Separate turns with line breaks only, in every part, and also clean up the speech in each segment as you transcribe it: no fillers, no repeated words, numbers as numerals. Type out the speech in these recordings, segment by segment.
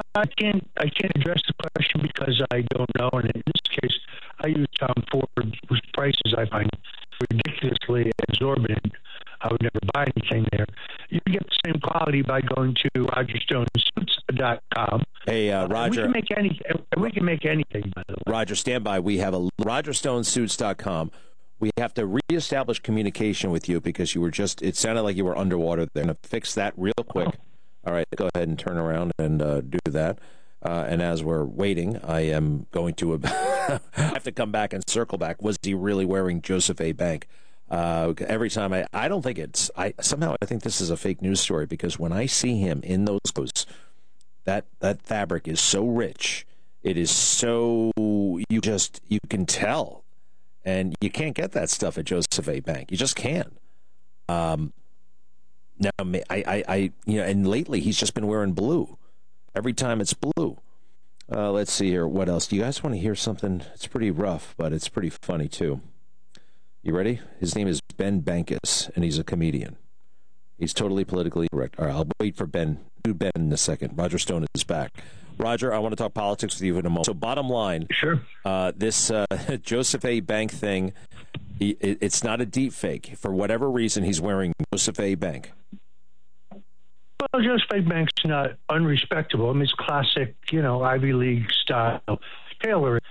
I can't address the question because I don't know, and in this case, I use Tom Ford, whose prices I find ridiculously exorbitant. I would never buy anything there. You can get the same quality by going to RogerStoneSuits.com.
Hey, Roger.
We can make anything, by the way.
Roger, stand by. We have a RogerStoneSuits.com. We have to reestablish communication with you because it sounded like you were underwater there. I'm going to fix that real quick.
Oh.
All right, go ahead and turn around and do that. And as we're waiting, I am going to I have to come back and circle back. Was he really wearing Joseph A. Bank? Every time I don't think somehow I think this is a fake news story because when I see him in those clothes, that fabric is so rich. It is so, you can tell. And you can't get that stuff at Joseph A. Bank. You just can't. Now, and lately he's just been wearing blue. Every time it's blue. Let's see here. What else? Do you guys want to hear something? It's pretty rough, but it's pretty funny, too. You ready? His name is Ben Bankus, and he's a comedian. He's totally politically correct. All right, I'll wait for Ben in a second. Roger Stone is back. Roger, I want to talk politics with you in a moment. So bottom line,
sure.
This Joseph A. Bank thing, it's not a deep fake. For whatever reason, he's wearing Joseph A. Bank.
Well, Joseph A. Bank's not unrespectable. I mean, it's classic, Ivy League style tailoring.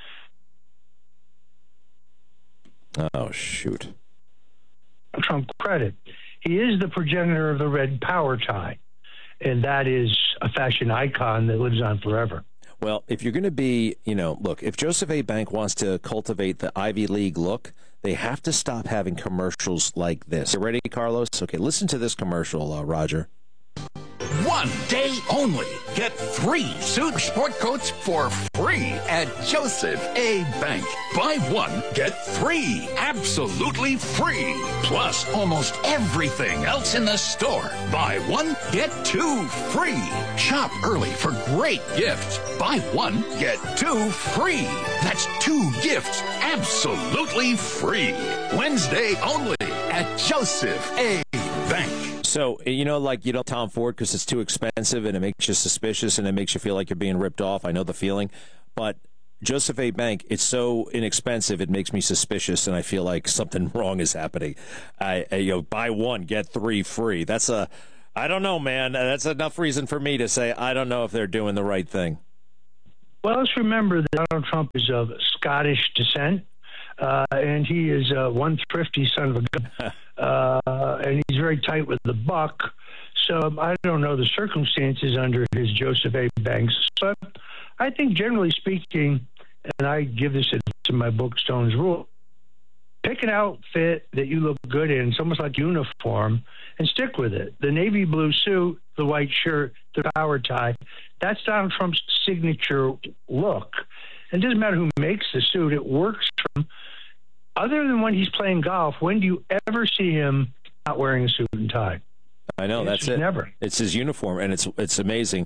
Oh, shoot.
Trump credit. He is the progenitor of the red power tie, and that is a fashion icon that lives on forever.
Well, if you're going to be, look, if Joseph A. Bank wants to cultivate the Ivy League look, they have to stop having commercials like this. You ready, Carlos? Okay, listen to this commercial, Roger.
One day only. Get 3 suit sport coats for free at Joseph A. Bank. Buy 1, get 3 absolutely free. Plus almost everything else in the store. Buy 1, get 2 free. Shop early for great gifts. Buy 1, get 2 free. That's 2 gifts absolutely free. Wednesday only at Joseph A. Bank.
So, Tom Ford because it's too expensive and it makes you suspicious and it makes you feel like you're being ripped off. I know the feeling. But Joseph A. Bank, it's so inexpensive, it makes me suspicious and I feel like something wrong is happening. Buy 1, get 3 free. I don't know, man. That's enough reason for me to say I don't know if they're doing the right thing.
Well, let's remember that Donald Trump is of Scottish descent. And he is one thrifty son of a gun, and he's very tight with the buck. So I don't know the circumstances under his Joseph A. Banks, but I think generally speaking, and I give this in my book, Stone's Rule, pick an outfit that you look good in. It's almost like uniform, and stick with it. The navy blue suit, the white shirt, the power tie, that's Donald Trump's signature look. It doesn't matter who makes the suit, it works for him. Other than when he's playing golf, when do you ever see him not wearing a suit and tie?
I know, that's it.
Never.
It's his uniform, and it's amazing.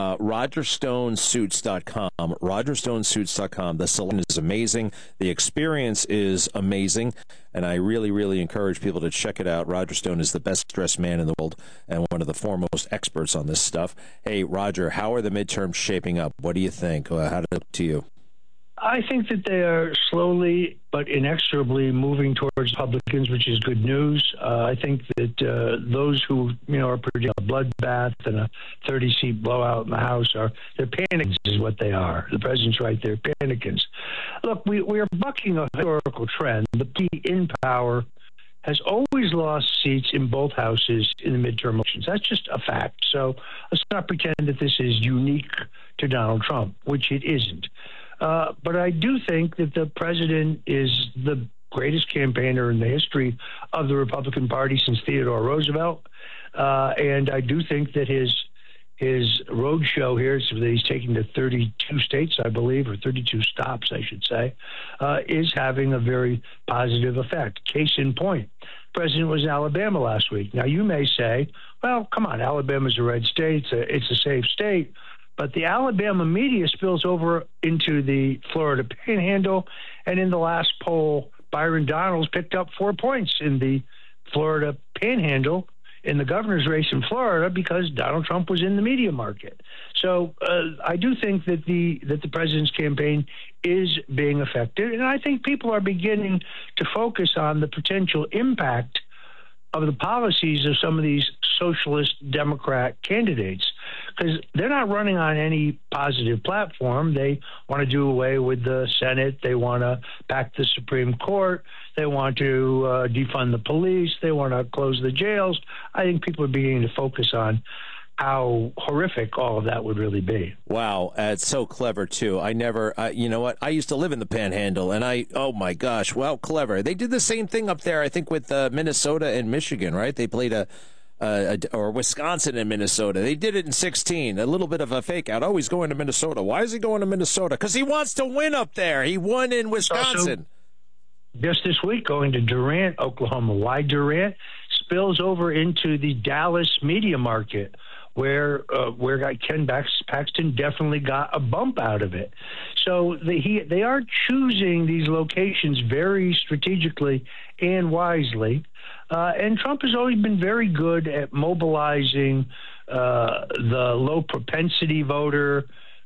RogerStoneSuits.com. RogerStoneSuits.com. The selection is amazing. The experience is amazing, and I really, really encourage people to check it out. Roger Stone is the best-dressed man in the world and one of the foremost experts on this stuff. Hey, Roger, how are the midterms shaping up? What do you think? How did it look to you?
I think that they are slowly but inexorably moving towards Republicans, which is good news. I think that those who are predicting a bloodbath and a 30-seat blowout in the House they're panicking is what they are. The president's right, they're panicking. Look, we are bucking a historical trend. The party in power has always lost seats in both houses in the midterm elections. That's just a fact. So let's not pretend that this is unique to Donald Trump, which it isn't. But I do think that the president is the greatest campaigner in the history of the Republican Party since Theodore Roosevelt. And I do think that his road show here, so that he's taking to 32 states, I believe, or 32 stops, I should say, is having a very positive effect. Case in point, the president was in Alabama last week. Now, you may say, well, come on, Alabama's a red state. It's a safe state. But the Alabama media spills over into the Florida Panhandle, and in the last poll, Byron Donalds picked up 4 points in the Florida Panhandle in the governor's race in Florida because Donald Trump was in the media market. So I do think that the president's campaign is being affected, and I think people are beginning to focus on the potential impact of the policies of some of these socialist Democrat candidates, because they're not running on any positive platform. They want to do away with the Senate. They want to back the Supreme Court. They want to defund the police. They want to close the jails. I think people are beginning to focus on how horrific all of that would really be.
Wow, it's so clever, too. You know what? I used to live in the Panhandle, and oh my gosh, well, clever. They did the same thing up there, I think, with Minnesota and Michigan, right? They played or Wisconsin and Minnesota. They did it in 2016, a little bit of a fake out. Oh, he's going to Minnesota. Why is he going to Minnesota? Because he wants to win up there. He won in Wisconsin.
Just this week, going to Durant, Oklahoma. Why Durant? Spills over into the Dallas media market, where Ken Paxton definitely got a bump out of it. So they are choosing these locations very strategically and wisely. And Trump has always been very good at mobilizing the low propensity voter,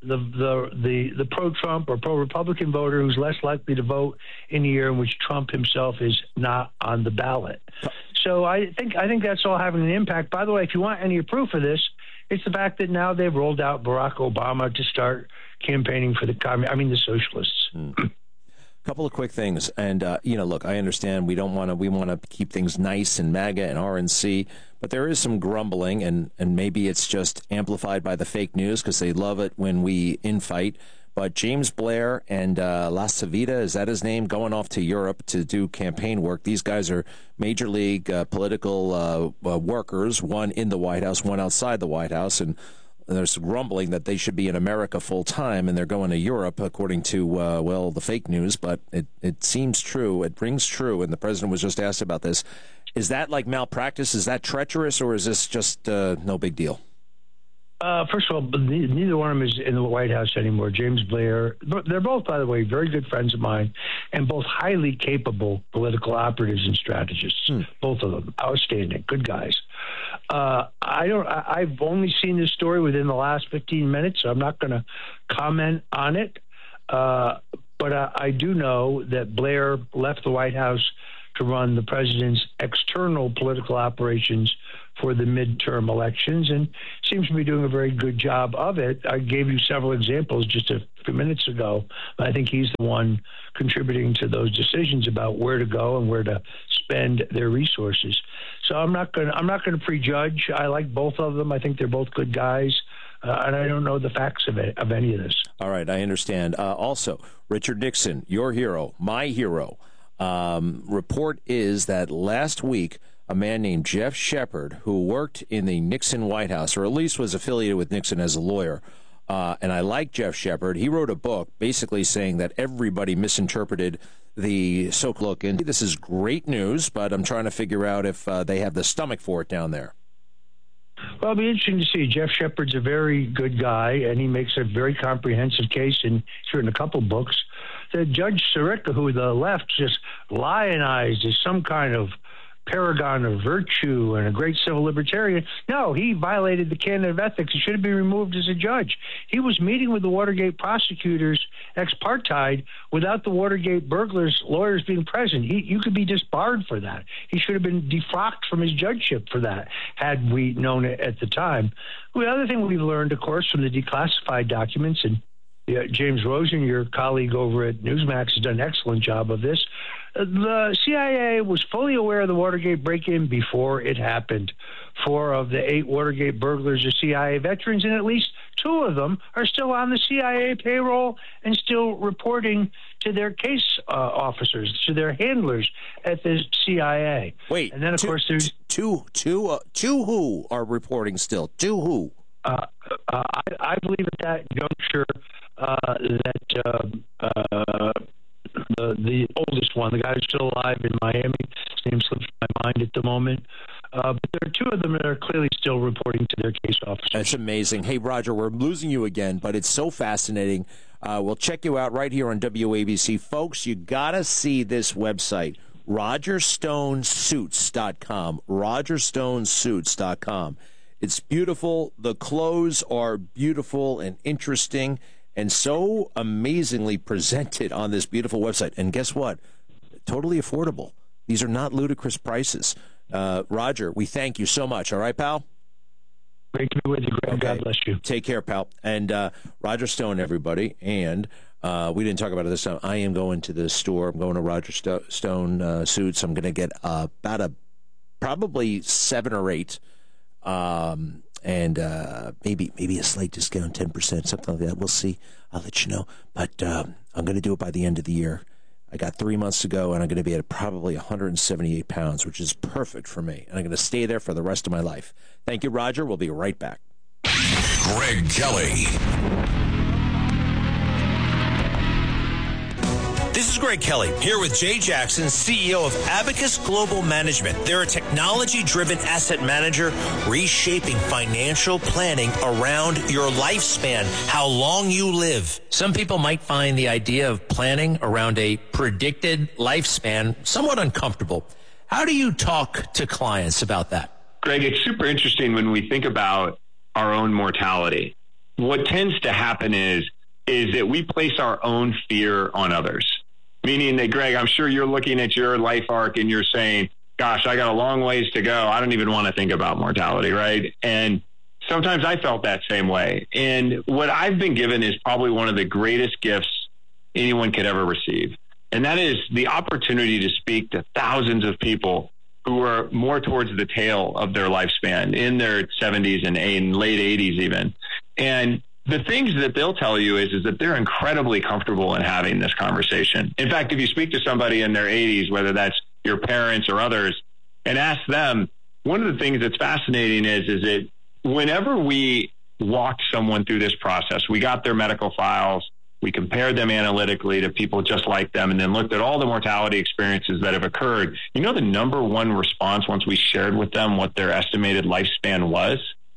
the pro-Trump or pro-Republican voter who's less likely to vote in a year in which Trump himself is not on the ballot. So I think that's all having an impact. By the way, if you want any proof of this, it's the fact that now they've rolled out Barack Obama to start campaigning for the socialists.
Couple of quick things, and look, I understand we want to keep things nice and MAGA and RNC, but there is some grumbling, and maybe it's just amplified by the fake news because they love it when we infight. But James Blair and LaCivita, is that his name, going off to Europe to do campaign work. These guys are major league political workers, one in the White House, one outside the White House, and there's grumbling that they should be in America full time, and they're going to Europe, according to, the fake news. But it seems true. It rings true, and the president was just asked about this. Is that like malpractice? Is that treacherous, or is this just no big deal?
First of all, neither one of them is in the White House anymore. James Blair, they're both, by the way, very good friends of mine, and both highly capable political operatives and strategists. Both of them, outstanding, good guys. I've only seen this story within the last 15 minutes, so I'm not going to comment on it. But I do know that Blair left the White House to run the president's external political operations for the midterm elections, and seems to be doing a very good job of it. I gave you several examples just a few minutes ago. I think he's the one contributing to those decisions about where to go and where to spend their resources. So I'm not going to prejudge. I like both of them. I think they're both good guys. And I don't know the facts of any of this.
All right, I understand. Also, Richard Nixon, your hero, my hero. Report is that last week, a man named Jeff Shepard, who worked in the Nixon White House, or at least was affiliated with Nixon as a lawyer, and I like Jeff Shepard. He wrote a book basically saying that everybody misinterpreted the so-called. And this is great news, but I'm trying to figure out if they have the stomach for it down there.
Well, it'll be interesting to see. Jeff Shepard's a very good guy, and he makes a very comprehensive case, and he's written a couple books. The Judge Sirica, who the left just lionized as some kind of paragon of virtue and a great civil libertarian. No, he violated the canon of ethics. He should have been removed as a judge. He was meeting with the Watergate prosecutors ex parte without the Watergate burglars' lawyers being present. You could be disbarred for that. He should have been defrocked from his judgeship for that, had we known it at the time. The other thing we've learned, of course, from the declassified documents, and James Rosen, your colleague over at Newsmax, has done an excellent job of this. The CIA was fully aware of the Watergate break-in before it happened. 4 of the 8 Watergate burglars are CIA veterans, and at least 2 of them are still on the CIA payroll and still reporting to their case officers, to their handlers at the CIA.
Wait,
and then of course there's
two who are reporting still. 2 who?
I believe at that juncture the oldest one, the guy who's still alive in Miami, his name slips my mind at the moment. But there are 2 of them that are clearly still reporting to their case officers.
That's amazing. Hey, Roger, we're losing you again, but it's so fascinating. We'll check you out right here on WABC. Folks, you got to see this website, RogerStoneSuits.com. RogerStoneSuits.com. It's beautiful. The clothes are beautiful and interesting and so amazingly presented on this beautiful website. And guess what? Totally affordable. These are not ludicrous prices. Roger, we thank you so much. All right, pal?
Great to be with you, Greg. Okay. God bless you.
Take care, pal. And Roger Stone, everybody. And we didn't talk about it this time. I am going to the store. I'm going to Roger Stone Suits. I'm going to get probably 7 or 8. And maybe a slight discount, 10%, something like that. We'll see. I'll let you know. But I'm going to do it by the end of the year. I got 3 months to go, and I'm going to be at probably 178 pounds, which is perfect for me. And I'm going to stay there for the rest of my life. Thank you, Roger. We'll be right back.
Greg Kelly.
This is Greg Kelly, here with Jay Jackson, CEO of Abacus Global Management. They're a technology-driven asset manager reshaping financial planning around your lifespan, how long you live. Some people might find the idea of planning around a predicted lifespan somewhat uncomfortable. How do you talk to clients about that?
Greg, it's super interesting when we think about our own mortality. What tends to happen is that we place our own fear on others. Meaning that, Greg, I'm sure you're looking at your life arc and you're saying, gosh, I got a long ways to go. I don't even want to think about mortality, right? And sometimes I felt that same way. And what I've been given is probably one of the greatest gifts anyone could ever receive. And that is the opportunity to speak to thousands of people who are more towards the tail of their lifespan, in their 70s and late 80s even. And the things that they'll tell you is that they're incredibly comfortable in having this conversation. In fact, if you speak to somebody in their 80s, whether that's your parents or others, and ask them, one of the things that's fascinating is that whenever we walked someone through this process, we got their medical files, we compared them analytically to people just like them, and then looked at all the mortality experiences that have occurred. You know, the number one response once we shared with them what their estimated lifespan was?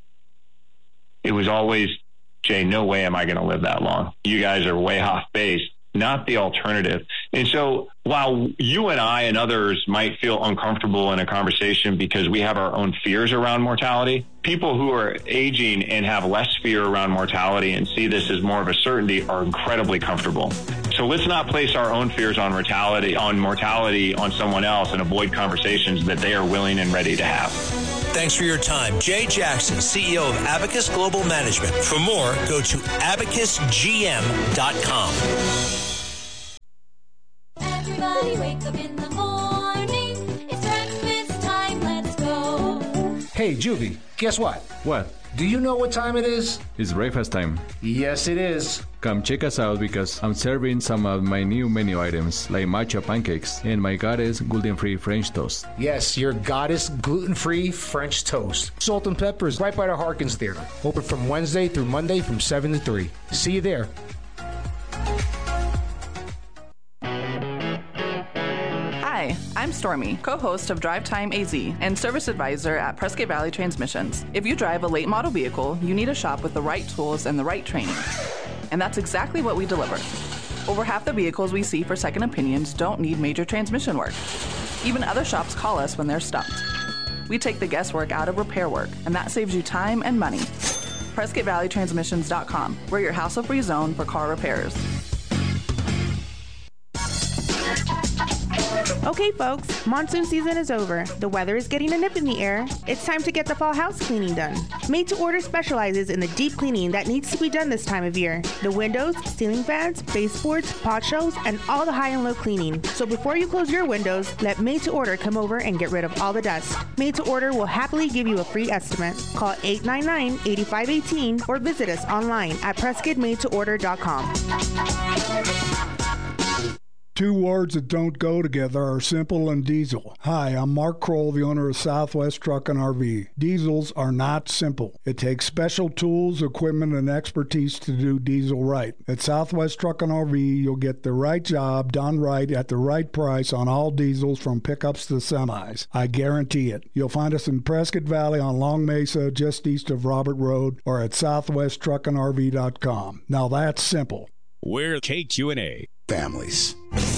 It was always, Jay, no way am I going to live that long. You guys are way off base, not the alternative. And so while you and I and others might feel uncomfortable in a conversation because we have our own fears around mortality, people who are aging and have less fear around mortality and see this as more of a certainty are incredibly comfortable. So let's not place our own fears on mortality on someone else and avoid conversations that they are willing and ready to have.
Thanks for your time. Jay Jackson, CEO of Abacus Global Management. For more, go to abacusgm.com.
Everybody wake up in the morning. It's breakfast time. Let's go.
Hey, Juvie, guess what?
What?
Do you know what time it is?
It's breakfast time.
Yes, it is.
Come check us out because I'm serving some of my new menu items like matcha pancakes and my Goddess gluten-free French toast.
Yes, your Goddess gluten-free French toast. Salt and Pepper is right by the Harkins Theater. Open from Wednesday through Monday from 7 to 3. See you there.
Hi, I'm Stormy, co-host of Drive Time AZ and service advisor at Prescott Valley Transmissions. If you drive a late model vehicle, you need a shop with the right tools and the right training. And that's exactly what we deliver. Over half the vehicles we see for second opinions don't need major transmission work. Even other shops call us when they're stumped. We take the guesswork out of repair work, and that saves you time and money. PrescottValleyTransmissions.com. We're your hassle-free zone for car repairs.
Okay, folks, monsoon season is over. The weather is getting a nip in the air. It's time to get the fall house cleaning done. Made to Order specializes in the deep cleaning that needs to be done this time of year. The windows, ceiling fans, baseboards, pot shelves, and all the high and low cleaning. So before you close your windows, let Made to Order come over and get rid of all the dust. Made to Order will happily give you a free estimate. Call 899-8518 or visit us online at PrescottMadeToOrder.com.
Two words that don't go together are simple and diesel. Hi, I'm Mark Kroll, the owner of Southwest Truck and RV. Diesels are not simple. It takes special tools, equipment, and expertise to do diesel right. At Southwest Truck and RV, you'll get the right job done right at the right price on all diesels from pickups to semis. I guarantee it. You'll find us in Prescott Valley on Long Mesa, just east of Robert Road, or at southwesttruckandrv.com. Now that's simple.
We're KQNA.
Families.